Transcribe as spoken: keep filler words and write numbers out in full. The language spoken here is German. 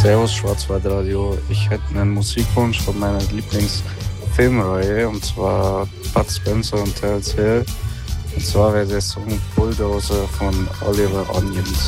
Servus Schwarzwaldradio. Ich hätte einen Musikwunsch von meiner Lieblingsfilmreihe, und zwar Bud Spencer und Terence Hill. Und zwar wäre der Song Bulldozer von Oliver Onions.